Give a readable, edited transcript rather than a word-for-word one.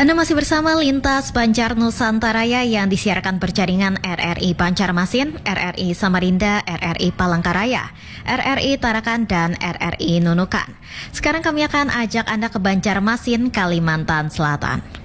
Anda masih bersama Lintas Banjar Nusantaraya yang disiarkan berjaringan RRI Banjarmasin, RRI Samarinda, RRI Palangkaraya, RRI Tarakan, dan RRI Nunukan. Sekarang kami akan ajak Anda ke Banjarmasin, Kalimantan Selatan.